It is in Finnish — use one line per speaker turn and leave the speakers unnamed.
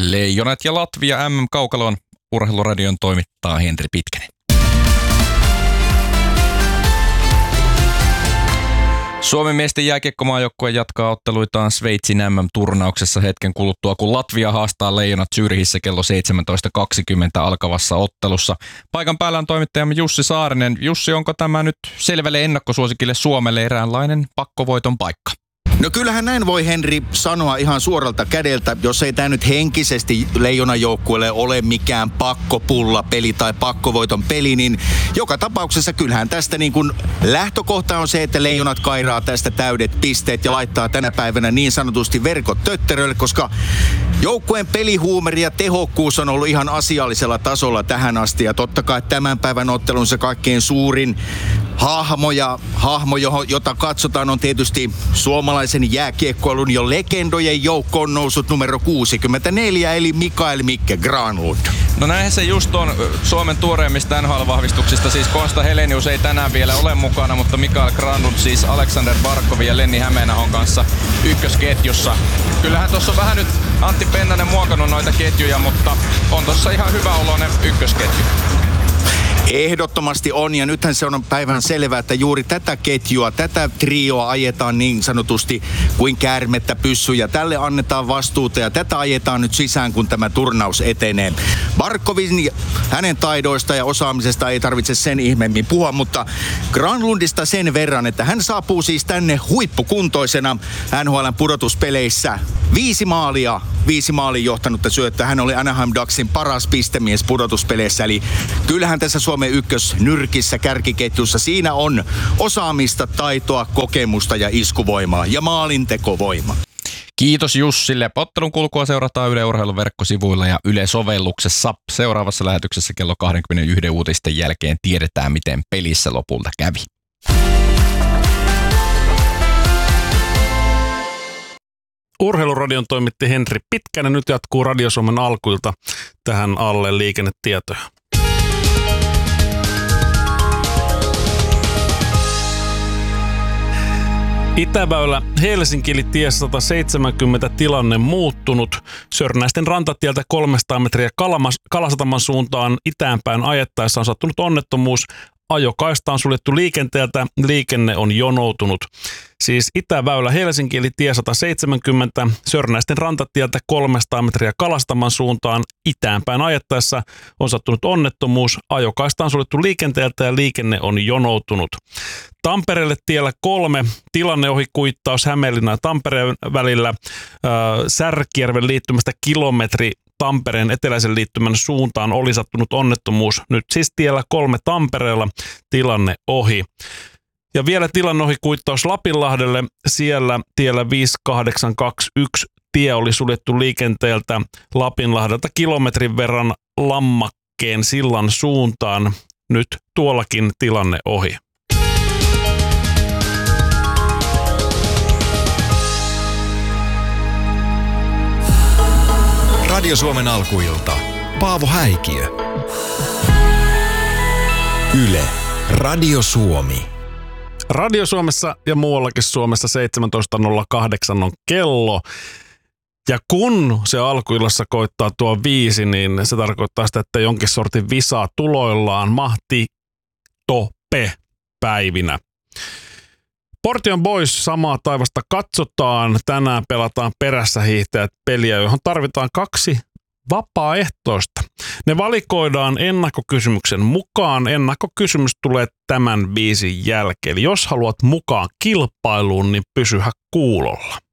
Leijonat ja Latvia MM-kaukalon urheiluradion toimittaa Henri Pitkänen. Suomen miesten jääkiekkomaajoukkue jatkaa otteluitaan Sveitsin MM-turnauksessa hetken kuluttua, kun Latvia haastaa Leijonat Zürichissä kello 17.20 alkavassa ottelussa. Paikan päällä on toimittajamme Jussi Saarinen. Jussi, onko tämä nyt selvälle ennakkosuosikille Suomelle eräänlainen pakkovoiton paikka?
No kyllähän näin voi Henri sanoa ihan suoralta kädeltä, jos ei tämä nyt henkisesti Leijonajoukkueelle ole mikään pakkopulla-peli tai pakkovoiton peli, niin joka tapauksessa kyllähän tästä niin kuin lähtökohta on se, että Leijonat kairaa tästä täydet pisteet ja laittaa tänä päivänä niin sanotusti verkot tötterölle, koska joukkueen pelihuumeri ja tehokkuus on ollut ihan asiallisella tasolla tähän asti ja totta kai tämän päivän ottelun se kaikkein suurin hahmo, jota katsotaan, on tietysti suomalaisen jääkiekkoilun jo legendojen joukkoon noussut numero 64, eli Mikael Mikke Granlund.
No näinhän se just on Suomen tuoreimmista NHL-vahvistuksista. Siis Konsta Helenius ei tänään vielä ole mukana, mutta Mikael Granlund siis Alexander Barkovin ja Lenni Hämeenahon kanssa ykkösketjussa. Kyllähän tuossa on vähän nyt Antti Pennanen muokannut noita ketjuja, mutta on tuossa ihan hyvä oloinen ykkösketju.
Ehdottomasti on, ja nythän se on päivän selvää, että juuri tätä ketjua, tätä trioa ajetaan niin sanotusti kuin käärmettä pyssyjä. Tälle annetaan vastuuta ja tätä ajetaan nyt sisään, kun tämä turnaus etenee. Barkovin, hänen taidoista ja osaamisesta ei tarvitse sen ihmeemmin puhua, mutta Granlundista sen verran, että hän saapuu siis tänne huippukuntoisena NHL:n pudotuspeleissä. 5 maalin johtanutta syöttöä. Hän oli Anaheim Ducksin paras pistemies pudotuspeleissä, eli kyllähän tässä Suomen ykkösnyrkissä kärkiketjussa siinä on osaamista, taitoa, kokemusta ja iskuvoimaa ja maalintekovoimaa.
Kiitos Jussille. Ottelun kulkua seurataan Yle Urheilun verkkosivuilla ja Yle-sovelluksessa. Seuraavassa lähetyksessä kello 21 uutisten jälkeen tiedetään, miten pelissä lopulta kävi.
Urheiluradion toimitti Henri Pitkänen. Nyt jatkuu Radio Suomen alkuilta tähän alle liikennetietoja. Itäväylä Helsinki-tie 170 tilanne muuttunut. Sörnäisten rantatieltä 300 metriä Kalasataman suuntaan itäänpäin ajettaessa on sattunut onnettomuus. Ajokaista on suljettu liikenteeltä, liikenne on jonoutunut. Siis Itäväylä Helsinki eli tie 170, Sörnäisten rantatieltä 300 metriä Kalastaman suuntaan itäänpäin ajettaessa on sattunut onnettomuus. Ajokaista on suljettu liikenteeltä ja liikenne on jonoutunut. Tampereelle tiellä 3, tilanneohikuittaus Hämeenlinnan ja Tampereen välillä, Särkijärven liittymästä kilometri Tampereen eteläisen liittymän suuntaan oli sattunut onnettomuus. Nyt siis tiellä 3 Tampereella tilanne ohi. Ja vielä tilanneohikuittaus Lapinlahdelle. Siellä tiellä 5821 tie oli suljettu liikenteeltä Lapinlahdelta kilometrin verran Lammakkeen sillan suuntaan. Nyt tuollakin tilanne ohi.
Radio Suomen alkuilta. Paavo Häikiö. Yle. Radio Suomi.
Radio Suomessa ja muuallakin Suomessa 17.08 on kello. Ja kun se alkuillassa koittaa tuo 5, niin se tarkoittaa sitä, että jonkin sortin visaa tuloillaan mahti tope päivinä. Portion Boys samaa taivasta katsotaan. Tänään pelataan perässä hiihtäjät peliä, johon tarvitaan 2 vapaaehtoista. Ne valikoidaan ennakkokysymyksen mukaan. Ennakkokysymys tulee tämän biisin jälkeen. Eli jos haluat mukaan kilpailuun, niin pysyhä kuulolla.